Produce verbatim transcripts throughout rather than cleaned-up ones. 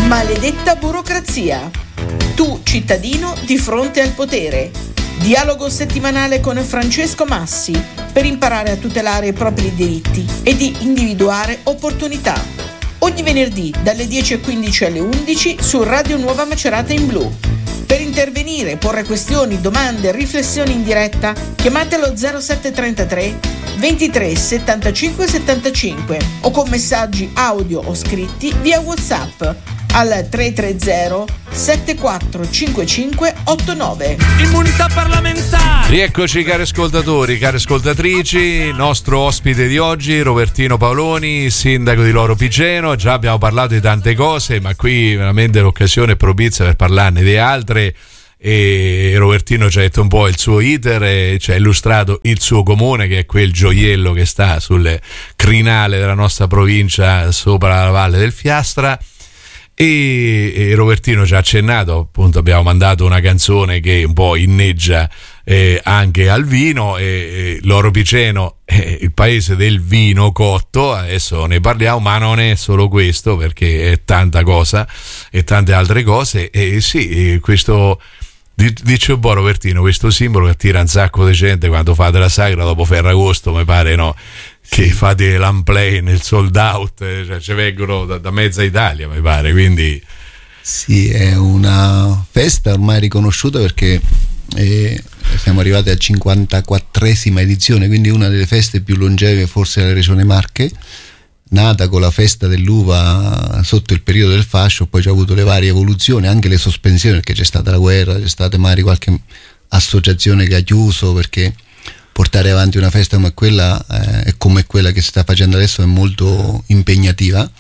Maledetta burocrazia. Tu, cittadino, di fronte al potere. Dialogo settimanale con Francesco Massi per imparare a tutelare i propri diritti e di individuare opportunità. Ogni venerdì dalle dieci e quindici alle undici su Radio Nuova Macerata in Blu. Per intervenire, porre questioni, domande, riflessioni in diretta, chiamatelo zero sette trentatré ventitré settantacinque settantacinque o con messaggi audio o scritti via WhatsApp al tre tre zero sette quattro cinque cinque otto nove. Immunità parlamentare. Rieccoci cari ascoltatori, cari ascoltatrici, nostro ospite di oggi Robertino Paoloni, sindaco di Loro Piceno. Già abbiamo parlato di tante cose, ma qui veramente l'occasione è propizia per parlarne di altre. E Robertino ci ha detto un po' il suo iter e ci ha illustrato il suo comune, che è quel gioiello che sta sul crinale della nostra provincia sopra la valle del Fiastra. E, e Robertino ci ha accennato, appunto abbiamo mandato una canzone che un po' inneggia eh, anche al vino, e, e Loro Piceno è il paese del vino cotto, adesso ne parliamo, ma non è solo questo, perché è tanta cosa e tante altre cose. E sì, questo dice un po' Robertino, questo simbolo che attira un sacco di gente quando fate la sagra dopo Ferragosto, mi pare, no? Che sì, fate l'unplay nel sold out, cioè ci vengono da, da mezza Italia, mi pare, quindi sì, è una festa ormai riconosciuta, perché eh, siamo arrivati alla cinquantaquattresima edizione, quindi una delle feste più longeve forse della regione Marche, nata con la festa dell'uva sotto il periodo del fascio, poi c'ha avuto le varie evoluzioni, anche le sospensioni, perché c'è stata la guerra, c'è stata magari qualche associazione che ha chiuso, perché portare avanti una festa come quella eh, come quella che si sta facendo adesso è molto impegnativa,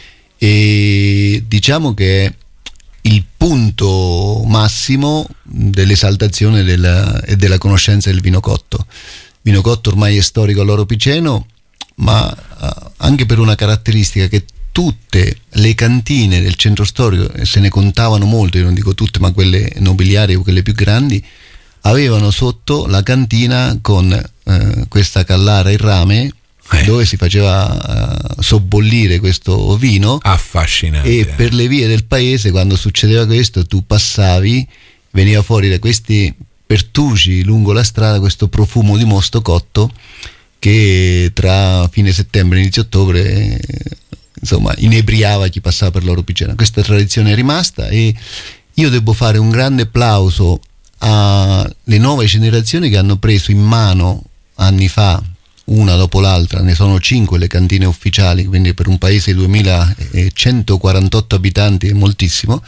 e diciamo che è il punto massimo dell'esaltazione della, e della conoscenza del vino cotto. Vino cotto ormai è storico a Loro Piceno, ma uh, anche per una caratteristica, che tutte le cantine del centro storico, se ne contavano molte, io non dico tutte, ma quelle nobiliari o quelle più grandi, avevano sotto la cantina con uh, questa callara in rame eh. dove si faceva uh, sobbollire questo vino. Affascinante. E per le vie del paese, quando succedeva questo, tu passavi, veniva fuori da questi pertugi lungo la strada questo profumo di mosto cotto, che tra fine settembre e inizio ottobre insomma inebriava chi passava per Loro Piceno. Questa tradizione è rimasta, e io devo fare un grande applauso alle nuove generazioni che hanno preso in mano anni fa, una dopo l'altra, ne sono cinque le cantine ufficiali, quindi per un paese di duemilacentoquarantotto abitanti è moltissimo,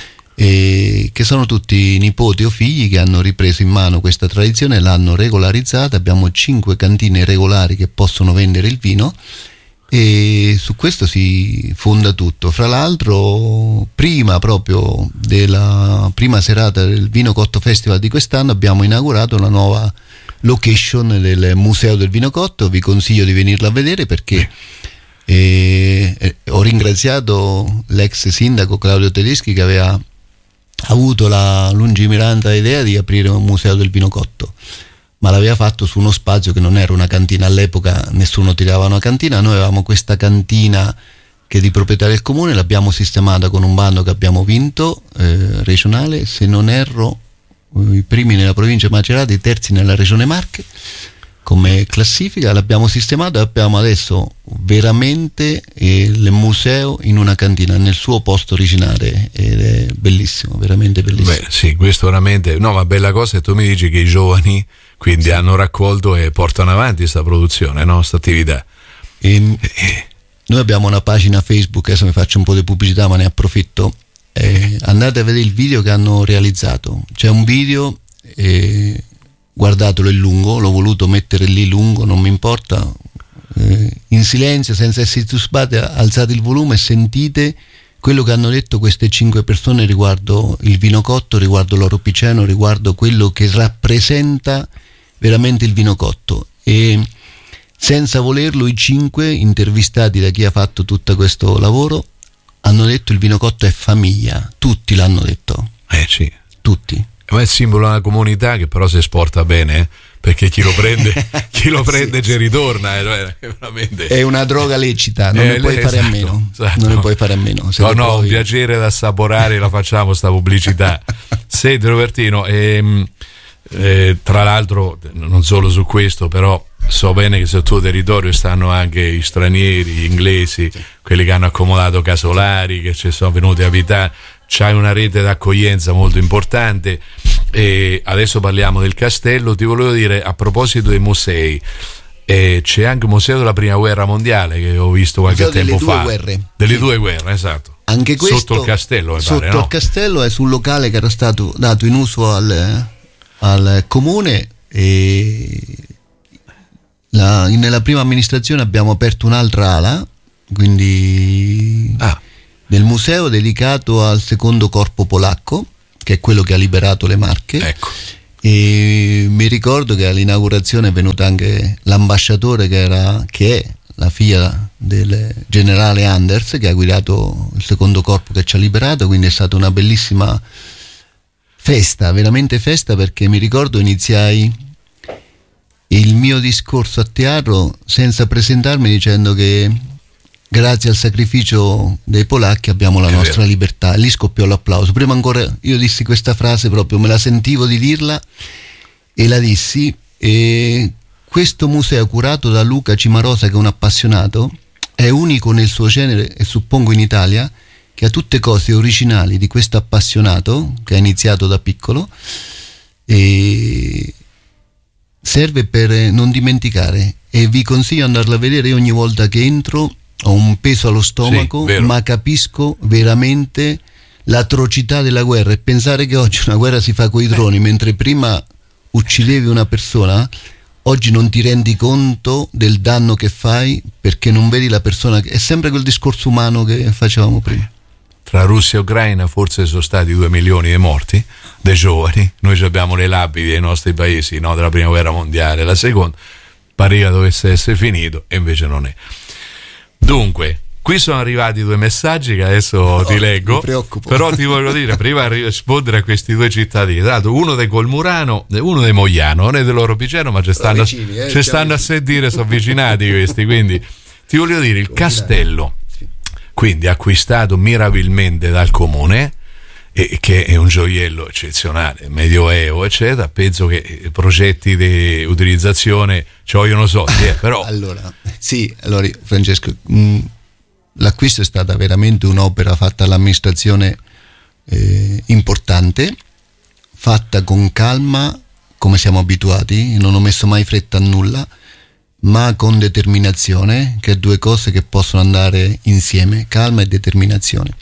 e che sono tutti nipoti o figli che hanno ripreso in mano questa tradizione, l'hanno regolarizzata. Abbiamo cinque cantine regolari che possono vendere il vino, e su questo si fonda tutto. Fra l'altro, prima proprio della prima serata del Vino Cotto Festival di quest'anno, abbiamo inaugurato la nuova location del Museo del Vino Cotto. Vi consiglio di venirla a vedere, perché eh, eh, ho ringraziato l'ex sindaco Claudio Tedeschi, che aveva avuto la lungimirante idea di aprire un museo del vino cotto, ma l'aveva fatto su uno spazio che non era una cantina. All'epoca nessuno tirava una cantina, noi avevamo questa cantina che è di proprietà del comune, l'abbiamo sistemata con un bando che abbiamo vinto eh, regionale, se non erro i primi nella provincia di Macerata, i terzi nella regione Marche come classifica. L'abbiamo sistemato e abbiamo adesso veramente eh, il museo in una cantina nel suo posto originale, ed è bellissimo, veramente bellissimo. Beh, sì, questo veramente, no, ma bella cosa è tu mi dici che i giovani quindi sì, hanno raccolto e portano avanti questa produzione, no, questa attività. E, eh. Noi abbiamo una pagina Facebook, adesso mi faccio un po' di pubblicità ma ne approfitto, eh, andate a vedere il video che hanno realizzato. C'è un video, eh, guardatelo, è lungo, l'ho voluto mettere lì lungo, non mi importa, eh, in silenzio, senza essere turbati, alzate il volume e sentite quello che hanno detto queste cinque persone riguardo il vino cotto, riguardo Loro Piceno, riguardo quello che rappresenta veramente il vino cotto. E senza volerlo, i cinque intervistati da chi ha fatto tutto questo lavoro hanno detto il vino cotto è famiglia, tutti l'hanno detto. Eh sì. Tutti. Ma è il simbolo di una comunità che però si esporta bene, eh? perché chi lo prende chi lo prende sì, ci ritorna, è, veramente... è una droga lecita, non eh, ne puoi esatto, fare a meno, esatto. non ne puoi fare a meno. Se no no puoi... un piacere da assaporare, la facciamo sta pubblicità. Senti Robertino, ehm, eh, tra l'altro non solo su questo, però so bene che sul tuo territorio stanno anche gli stranieri, gli inglesi, sì, quelli che hanno accomodato casolari, che ci sono venuti a abitare. C'hai una rete d'accoglienza molto importante. E adesso parliamo del castello. Ti volevo dire, a proposito dei musei, eh, c'è anche un museo della prima guerra mondiale che ho visto qualche museo tempo delle fa. Due guerre. Delle sì. due guerre, esatto. Anche questo sotto il castello, mi sotto pare, no? il castello è sul locale che era stato dato in uso al, al comune, e la, nella prima amministrazione abbiamo aperto un'altra ala, quindi Ah. del museo dedicato al secondo corpo polacco, che è quello che ha liberato le Marche. Ecco. E mi ricordo che all'inaugurazione è venuto anche l'ambasciatore che era che è la figlia del generale Anders, che ha guidato il secondo corpo che ci ha liberato, quindi è stata una bellissima festa, veramente festa, perché mi ricordo iniziai il mio discorso a teatro senza presentarmi dicendo che grazie al sacrificio dei polacchi abbiamo la È nostra vero. libertà, e lì scoppiò l'applauso. Prima ancora io dissi questa frase, proprio me la sentivo di dirla e la dissi, e questo museo curato da Luca Cimarosa, che è un appassionato, è unico nel suo genere e suppongo in Italia, che ha tutte cose originali di questo appassionato che ha iniziato da piccolo, e serve per non dimenticare, e vi consiglio di andarla a vedere. Io ogni volta che entro ho un peso allo stomaco, Sì, vero. ma capisco veramente l'atrocità della guerra, e pensare che oggi una guerra si fa coi droni, mentre prima uccidevi una persona, oggi non ti rendi conto del danno che fai perché non vedi la persona. È sempre quel discorso umano che facevamo prima. Tra Russia e Ucraina forse sono stati due milioni di morti, dei giovani. Noi abbiamo le lapidi dei nostri paesi, no, della prima guerra mondiale, la seconda pareva dovesse essere finito e invece non è. Dunque, qui sono arrivati due messaggi che adesso No, ti leggo, mi preoccupo. però ti voglio dire, prima di rispondere a questi due cittadini, dato uno dei Colmurano e uno dei Mogliano, non è dell'Oro Piceno, ma ci stanno, vicini, eh, ci stanno a sentire, sono avvicinati questi, quindi ti voglio dire, il castello, quindi acquistato mirabilmente dal comune, e che è un gioiello eccezionale, medioevo eccetera. Penso che progetti di utilizzazione ci vogliono soldi, eh, però Allora, sì, allora Francesco, mh, l'acquisto è stata veramente un'opera fatta all'amministrazione eh, importante, fatta con calma, come siamo abituati. Non ho messo mai fretta a nulla, ma con determinazione, che è due cose che possono andare insieme, calma e determinazione.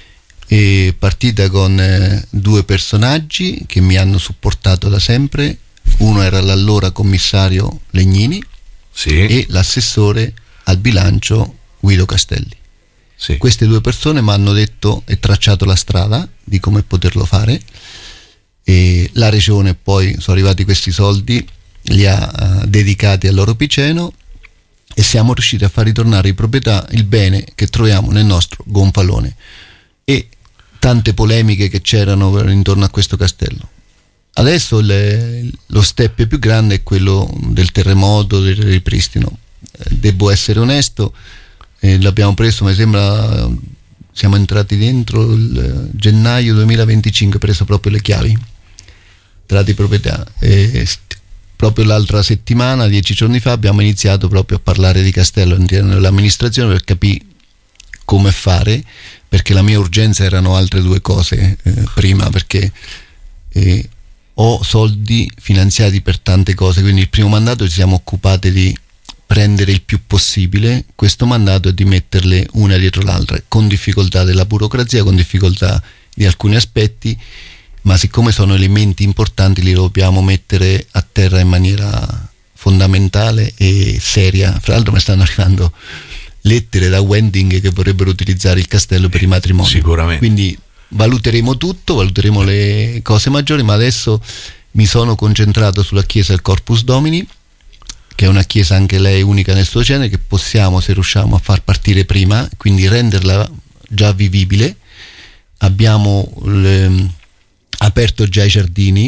E partita con eh, due personaggi che mi hanno supportato da sempre. Uno era l'allora commissario Legnini, sì, e l'assessore al bilancio Guido Castelli. sì. Queste due persone mi hanno detto e tracciato la strada di come poterlo fare, e la regione poi sono arrivati questi soldi, li ha uh, dedicati all'Oro Piceno, e siamo riusciti a far ritornare in proprietà il bene che troviamo nel nostro gonfalone, e tante polemiche che c'erano intorno a questo castello. Adesso le, lo step più grande è quello del terremoto, del ripristino. Eh, devo essere onesto, eh, l'abbiamo preso, mi sembra, siamo entrati dentro il gennaio duemilaventicinque, preso proprio le chiavi, entrati in proprietà. E st- proprio l'altra settimana, dieci giorni fa, abbiamo iniziato proprio a parlare di castello all'interno dell'amministrazione per capire come fare, perché la mia urgenza erano altre due cose eh, prima, perché eh, ho soldi finanziati per tante cose, quindi il primo mandato ci siamo occupati di prendere il più possibile, questo mandato è di metterle una dietro l'altra, con difficoltà della burocrazia, con difficoltà di alcuni aspetti, ma siccome sono elementi importanti li dobbiamo mettere a terra in maniera fondamentale e seria. Fra l'altro mi stanno arrivando lettere da wedding che vorrebbero utilizzare il castello per i matrimoni. Sicuramente. Quindi valuteremo tutto, valuteremo le cose maggiori, ma adesso mi sono concentrato sulla chiesa del Corpus Domini, che è una chiesa anche lei unica nel suo genere, che possiamo, se riusciamo, a far partire prima, quindi renderla già vivibile. Abbiamo le, aperto già i giardini,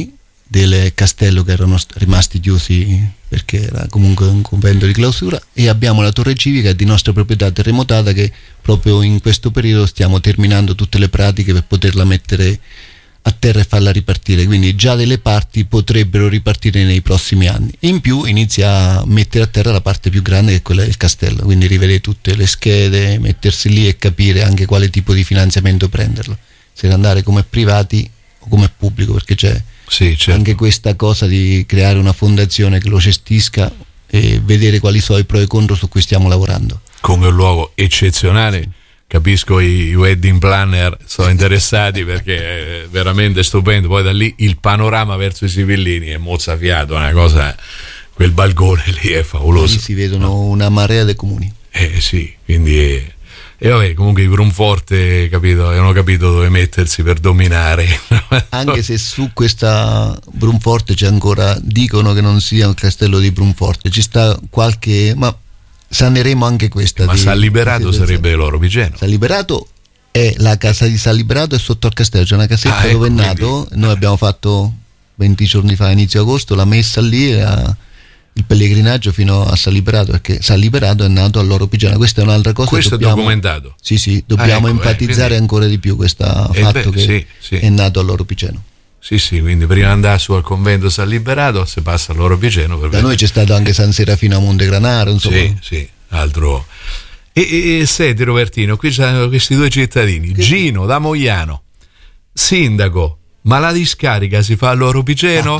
del castello che erano st- rimasti chiusi perché era comunque un convento di clausura, e abbiamo la torre civica di nostra proprietà terremotata che proprio in questo periodo stiamo terminando tutte le pratiche per poterla mettere a terra e farla ripartire, quindi già delle parti potrebbero ripartire nei prossimi anni. In più inizia a mettere a terra la parte più grande, che è quella del castello, quindi rivedere tutte le schede, mettersi lì e capire anche quale tipo di finanziamento prenderlo, se andare come privati o come pubblico, perché c'è sì, certo. anche questa cosa di creare una fondazione che lo gestisca e vedere quali sono i pro e i contro su cui stiamo lavorando. Come un luogo eccezionale. Sì. Capisco i wedding planner sono interessati perché è veramente stupendo. Poi da lì il panorama verso i Sibillini è mozzafiato, una cosa, quel balcone lì è favoloso. Lì si vedono no? una marea di comuni. Eh sì, quindi e eh, vabbè, comunque i Brunforte, capito, hanno capito dove mettersi per dominare. Anche se su questa Brunforte c'è ancora, dicono che non sia un castello di Brunforte, ci sta qualche, ma saneremo anche questa. Ma di, San Liberato sarebbe l'Oro Pigeno. San Liberato è la casa di San Liberato, è sotto al castello, c'è una casetta ah, dove ecco, è nato. Quindi... Noi abbiamo fatto venti giorni fa, inizio agosto, la messa lì, la, il pellegrinaggio fino a San Liberato, perché San Liberato è nato all'Oro Pigeno. Questa è un'altra cosa. Questo dobbiamo, è documentato. Sì, sì, dobbiamo ah, ecco, enfatizzare eh, quindi... ancora di più questo eh, fatto beh, che sì, sì. è nato all'Oro Pigeno. Sì, sì, quindi prima di andare su al convento San Liberato si passa all'Oro Pigeno. Per da vedere. Noi c'è stato anche San Serafino a Montegranaro, insomma. Sì, sì, altro. E, e, e senti Robertino, qui c'hanno questi due cittadini, che... Gino da Mogliano, sindaco, ma la discarica si fa all'Oro Pigeno?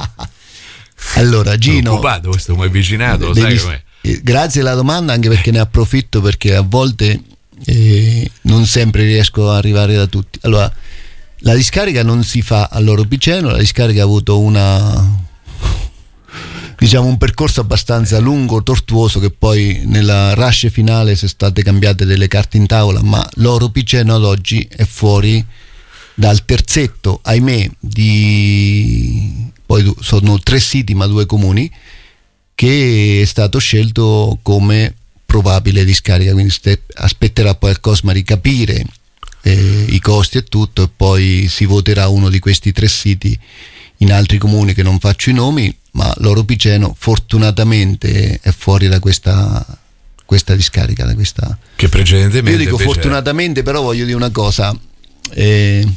Allora Gino, occupato, questo come vicinato, devi, sai com'è. Eh, grazie alla domanda, anche perché ne approfitto, perché a volte eh, non sempre riesco ad arrivare da tutti. Allora, la discarica non si fa all'Oro Pigeno, la discarica ha avuto una, diciamo, un percorso abbastanza lungo, tortuoso, che poi nella rush finale sono state cambiate delle carte in tavola, ma l'Oro Pigeno ad oggi è fuori dal terzetto, ahimè, di poi sono tre siti ma due comuni, che è stato scelto come probabile discarica, quindi aspetterà poi al Cosma di capire eh, i costi e tutto, e poi si voterà uno di questi tre siti in altri comuni che non faccio i nomi, ma l'Oro Pigeno fortunatamente è fuori da questa questa discarica, da questa che precedentemente io dico invece... fortunatamente, però voglio dire una cosa, eh,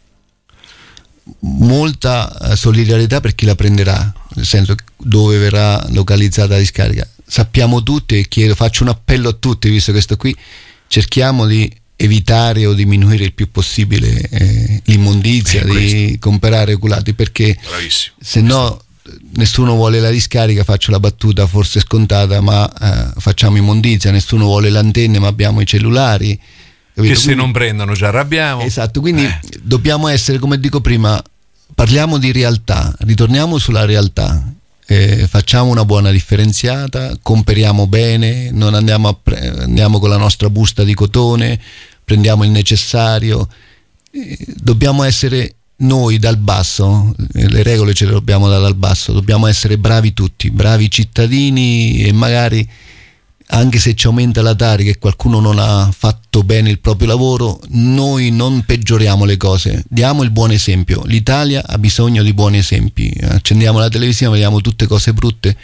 molta solidarietà per chi la prenderà, nel senso dove verrà localizzata la discarica. Sappiamo tutti, e chiedo, faccio un appello a tutti, visto che sto qui, cerchiamo di evitare o diminuire il più possibile eh, l'immondizia, eh, di comprare oculati, perché bravissimo, se no nessuno vuole la discarica, faccio la battuta forse scontata, ma eh, facciamo immondizia, nessuno vuole le antenne ma abbiamo i cellulari, capito? Che se quindi, non prendono ci arrabbiamo. Esatto, quindi eh. dobbiamo essere, come dico prima, parliamo di realtà, ritorniamo sulla realtà, eh, facciamo una buona differenziata, comperiamo bene, non andiamo, a pre- andiamo con la nostra busta di cotone, prendiamo il necessario, eh, dobbiamo essere noi dal basso, eh, le regole ce le dobbiamo dare dal basso, dobbiamo essere bravi tutti, bravi cittadini, e magari anche se ci aumenta la tarica e qualcuno non ha fatto bene il proprio lavoro, noi non peggioriamo le cose, diamo il buon esempio. L'Italia ha bisogno di buoni esempi, accendiamo la televisione, vediamo tutte cose brutte,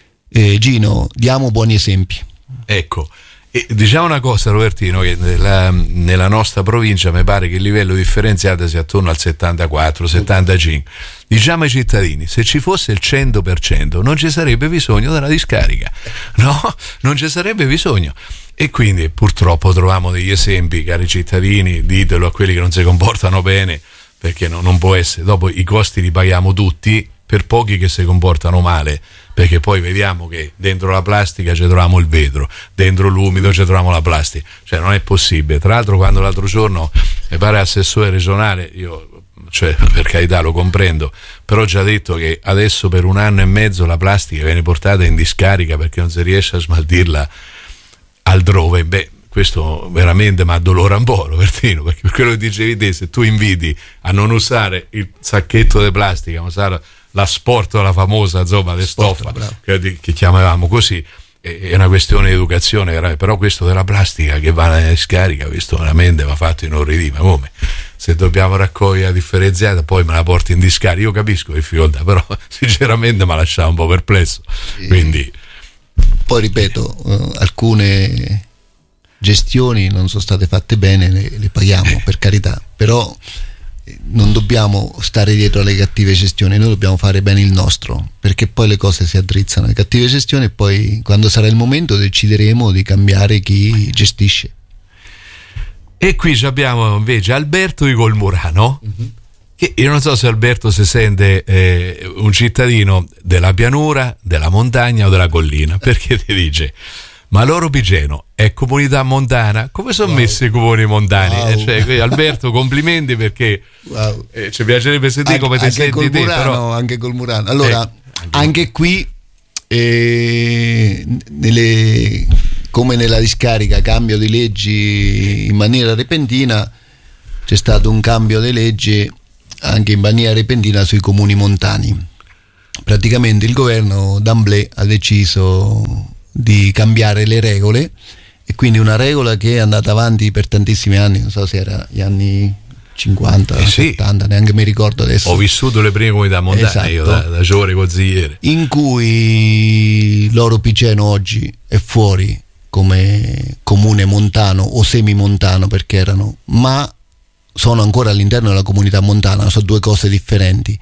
eh, Gino, diamo buoni esempi. Ecco, e diciamo una cosa Robertino, che nella, nella nostra provincia mi pare che il livello differenziato sia attorno al settantaquattro settantacinque. Diciamo ai cittadini, se ci fosse il cento per cento non ci sarebbe bisogno della discarica, no? Non ci sarebbe bisogno. E quindi purtroppo troviamo degli esempi, cari cittadini, ditelo a quelli che non si comportano bene, perché no, non può essere. Dopo i costi li paghiamo tutti per pochi che si comportano male, perché poi vediamo che dentro la plastica ci troviamo il vetro, dentro l'umido ci troviamo la plastica, cioè non è possibile. Tra l'altro, quando l'altro giorno mi pare assessore regionale, io, cioè, per carità, lo comprendo, però ho già detto che adesso per un anno e mezzo la plastica viene portata in discarica perché non si riesce a smaltirla altrove. Beh, questo veramente mi addolora un po', Robertino, perché per quello che dicevi te, se tu inviti a non usare il sacchetto di plastica, ma usare la sportola famosa, insomma, di stoffa, che, che chiamavamo così, è una questione di educazione, però questo della plastica che va in scarica, questo veramente mi ha fatto inorridire. Ma come? se dobbiamo raccogliere la differenziata poi me la porti in discarica. Io capisco le difficoltà, però sinceramente mi ha lasciato un po' perplesso. Quindi poi ripeto, uh, alcune gestioni non sono state fatte bene, le, le paghiamo, per carità, però non dobbiamo stare dietro alle cattive gestioni, noi dobbiamo fare bene il nostro, perché poi le cose si addrizzano. Le cattive gestioni, e poi quando sarà il momento decideremo di cambiare chi gestisce. E qui abbiamo invece Alberto di Colmurano, mm-hmm. che io non so se Alberto si sente eh, un cittadino della pianura, della montagna o della collina, perché ti dice: ma Loro Pigeno è comunità montana? Come sono wow. messi i comuni montani? Wow. Eh, cioè, Alberto, complimenti, perché wow. eh, ci piacerebbe sentire come ti senti te, però... Anche col Murano. Allora, eh, anche, anche qui eh, nelle, come nella discarica, cambio di leggi in maniera repentina, c'è stato un cambio di legge anche in maniera repentina sui comuni montani. Praticamente il governo d'Amblè ha deciso di cambiare le regole, e quindi una regola che è andata avanti per tantissimi anni, non so se era gli anni cinquanta, eh sì. settanta, neanche mi ricordo adesso. Ho vissuto le prime comunità montane, esatto. io da, da giovane consigliere, in cui Loro Pigeno oggi è fuori come comune montano o semimontano, perché erano, ma sono ancora all'interno della comunità montana, sono due cose differenti.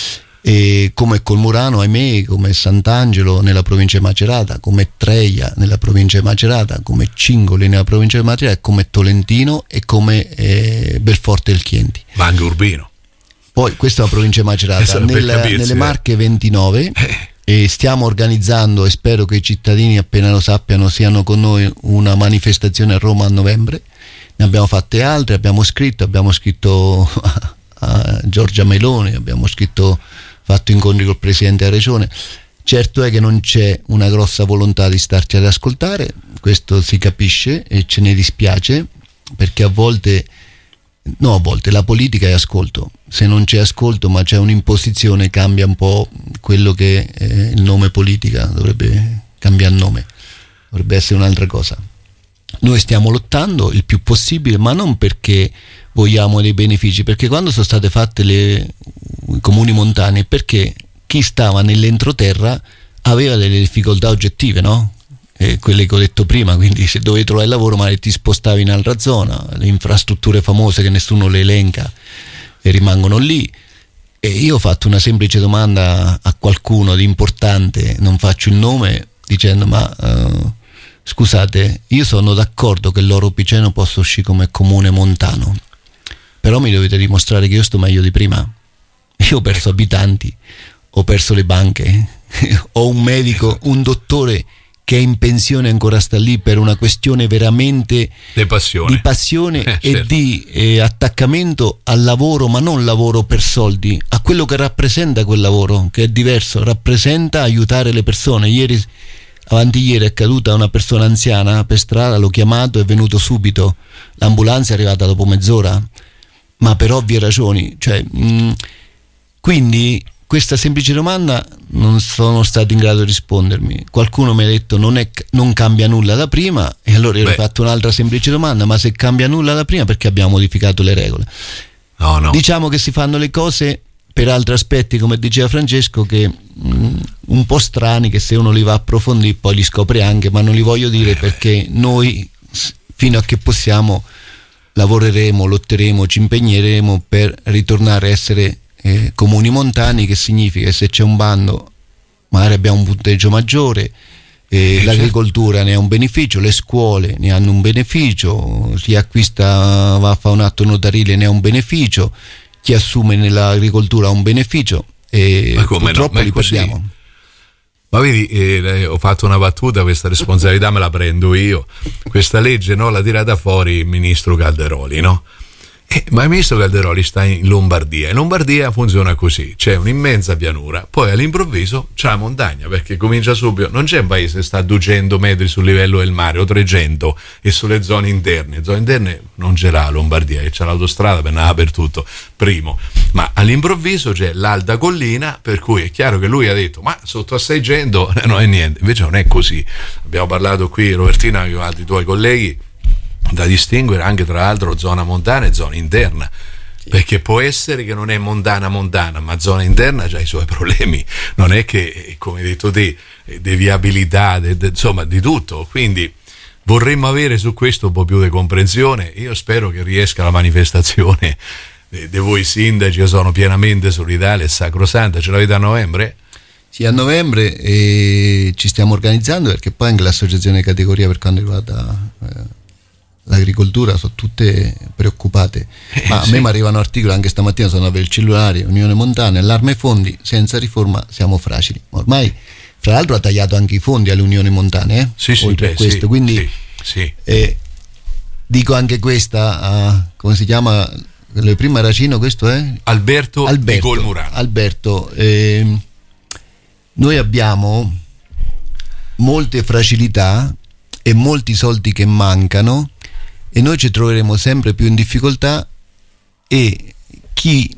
E come Colmurano, ahimè, come Sant'Angelo nella provincia di Macerata, come Treia nella provincia di Macerata, come Cingoli nella provincia di Macerata, come Tolentino e come eh, Belforte del Chienti. Ma anche Urbino. Poi questa è la provincia di Macerata, nel, capirsi, nelle Marche ventinove, eh. e stiamo organizzando, e spero che i cittadini appena lo sappiano siano con noi, una manifestazione a Roma a novembre. Ne abbiamo fatte altre, abbiamo scritto, abbiamo scritto a, a Giorgia Meloni, abbiamo scritto, fatto incontri col Presidente della Regione. Certo è che non c'è una grossa volontà di starci ad ascoltare, questo si capisce e ce ne dispiace, perché a volte, no a volte, la politica è ascolto, se non c'è ascolto ma c'è un'imposizione cambia un po' quello che è il nome politica, dovrebbe cambiare nome, dovrebbe essere un'altra cosa. Noi stiamo lottando il più possibile, ma non perché vogliamo dei benefici, perché quando sono state fatte le i comuni montani, perché chi stava nell'entroterra aveva delle difficoltà oggettive, no? E quelle che ho detto prima, quindi se dovevi trovare lavoro magari ti spostavi in altra zona, le infrastrutture famose che nessuno le elenca e rimangono lì. E io ho fatto una semplice domanda a qualcuno di importante, non faccio il nome, dicendo: ma uh, scusate, io sono d'accordo che Loro Pigeno possa uscire come comune montano, però mi dovete dimostrare che io sto meglio di prima. Io ho perso abitanti, ho perso le banche, ho un medico, un dottore che è in pensione, ancora sta lì per una questione veramente di passione, di passione eh, e certo. di eh, attaccamento al lavoro, ma non lavoro per soldi, a quello che rappresenta quel lavoro, che è diverso, rappresenta aiutare le persone. Ieri, avanti ieri, è caduta una persona anziana per strada, l'ho chiamato, è venuto subito, l'ambulanza è arrivata dopo mezz'ora, ma per ovvie ragioni, cioè mh, quindi questa semplice domanda non sono stato in grado di rispondermi. Qualcuno mi ha detto non, è, non cambia nulla da prima, e allora io Beh. ho fatto un'altra semplice domanda: ma se cambia nulla da prima, perché abbiamo modificato le regole? No, no. Diciamo che si fanno le cose per altri aspetti, come diceva Francesco, che mh, un po' strani, che se uno li va a approfondire poi li scopre anche, ma non li voglio dire eh, perché noi fino a che possiamo lavoreremo, lotteremo, ci impegneremo per ritornare a essere Eh, comuni montani, che significa che se c'è un bando magari abbiamo un punteggio maggiore, eh, eh, l'agricoltura certo. ne ha un beneficio, le scuole ne hanno un beneficio, chi acquista, va a fare un atto notarile ne ha un beneficio, chi assume nell'agricoltura ha un beneficio, e ma come purtroppo no? Ma li perdiamo. Ma vedi, eh, ho fatto una battuta, questa responsabilità me la prendo io. Questa legge, no, l'ha tirata fuori il ministro Calderoli, no? Eh, ma il ministro Calderoli sta in Lombardia, e Lombardia funziona così: c'è un'immensa pianura, poi all'improvviso c'è la montagna, perché comincia subito, non c'è un paese che sta a duecento metri sul livello del mare o trecento, e sulle zone interne, zone interne non ce l'ha Lombardia, che c'è l'autostrada per andare dappertutto, primo, ma all'improvviso c'è l'alta collina, per cui è chiaro che lui ha detto: ma sotto a seicento non è niente. Invece non è così. Abbiamo parlato qui, Robertina, con altri tuoi colleghi, da distinguere anche tra l'altro zona montana e zona interna. Sì. Perché può essere che non è montana montana, ma zona interna ha i suoi problemi, non è che, come hai detto te, deviabilità, de, de, insomma di tutto, quindi vorremmo avere su questo un po' più di comprensione. Io spero che riesca la manifestazione di voi sindaci, io sono pienamente solidale e sacrosanta. Ce l'avete a novembre? Sì, a novembre, e ci stiamo organizzando, perché poi anche l'associazione di categoria per quanto riguarda eh, l'agricoltura sono tutte preoccupate, eh, ma a sì. me mi arrivano articoli, anche stamattina sono per il cellulare, Unione Montana, allarme fondi, senza riforma siamo fragili. Ormai, fra l'altro, ha tagliato anche i fondi alle Unioni Montane, eh? sì, sì, oltre beh, a questo, sì, quindi sì, sì. Eh, dico anche questa, uh, come si chiama? Il primo Aracino, questo è? Alberto, Alberto di Colmurano. Alberto, eh, noi abbiamo molte fragilità e molti soldi che mancano, e noi ci troveremo sempre più in difficoltà, e chi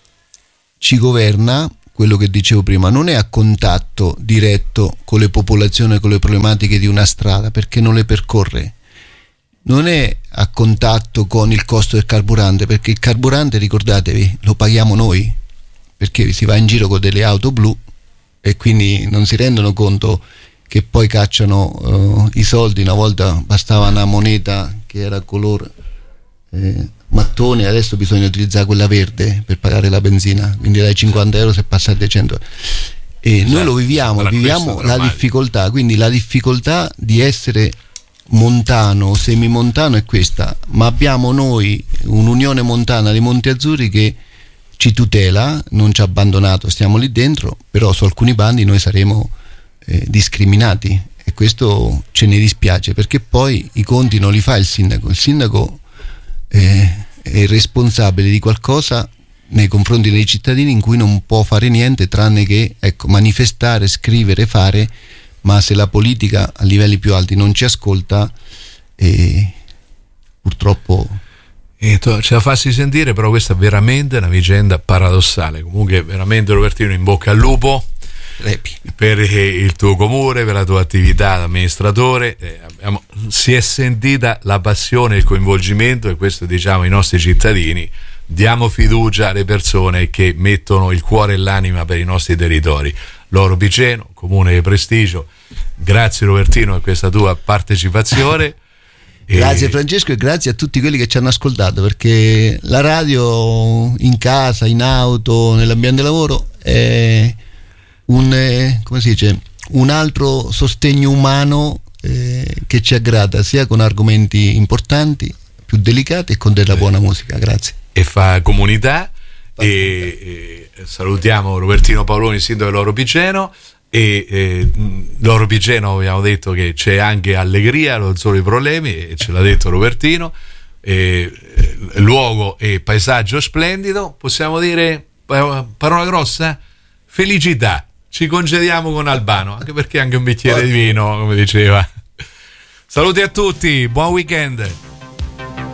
ci governa, quello che dicevo prima, non è a contatto diretto con le popolazioni, con le problematiche di una strada, perché non le percorre, non è a contatto con il costo del carburante, perché il carburante, ricordatevi, lo paghiamo noi, perché si va in giro con delle auto blu e quindi non si rendono conto che poi cacciano uh, i soldi. Una volta bastava una moneta che era color eh, mattone, adesso bisogna utilizzare quella verde per pagare la benzina, quindi dai cinquanta euro si è passati ai cento. E esatto, noi lo viviamo, viviamo la difficoltà, quindi la difficoltà di essere montano o semimontano è questa, ma abbiamo noi un'Unione Montana dei Monti Azzurri che ci tutela, non ci ha abbandonato, stiamo lì dentro, però su alcuni bandi noi saremo eh, discriminati, e questo ce ne dispiace, perché poi i conti non li fa il sindaco, il sindaco eh, è responsabile di qualcosa nei confronti dei cittadini in cui non può fare niente tranne che, ecco, manifestare, scrivere, fare. Ma se la politica a livelli più alti non ci ascolta, eh, purtroppo... E to- ce la fassi sentire, però questa è veramente una vicenda paradossale. Comunque veramente, Robertino, in bocca al lupo Repi. per il tuo comune, per la tua attività da amministratore. Eh, abbiamo, si è sentita la passione e il coinvolgimento, e questo diciamo ai nostri cittadini. Diamo fiducia alle persone che mettono il cuore e l'anima per i nostri territori. Loro Piceno, comune di prestigio, grazie Robertino per questa tua partecipazione. Grazie Francesco, e grazie a tutti quelli che ci hanno ascoltato, perché la radio in casa, in auto, nell'ambiente lavoro è un, come si dice, un altro sostegno umano eh, che ci aggrada, sia con argomenti importanti, più delicati, e con della buona musica. Grazie. E fa comunità. E, e salutiamo Robertino Paoloni, sindaco di Loro Piceno. E eh, Loro Piceno, abbiamo detto che c'è anche allegria, non solo i problemi, e ce l'ha detto Robertino. E, eh, luogo e paesaggio splendido, possiamo dire, parola grossa, felicità. Ci congediamo con Albano, anche perché anche un bicchiere di vino, come diceva. Saluti a tutti, buon weekend.